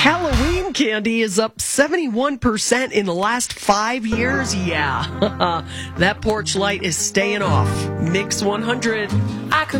Halloween candy is up 71% in the last 5 years. Yeah, that porch light is staying off. Mix 100.